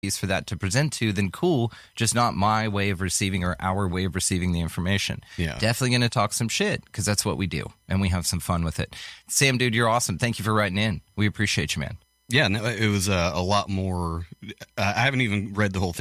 for that to present to, then cool, just not my way of receiving or our way of receiving the information. Yeah. Definitely going to talk some shit because that's what we do, and we have some fun with it. Sam, dude, you're awesome. Thank you for writing in. We appreciate you, man. Yeah, no, it was a lot more. I haven't even read the whole thing.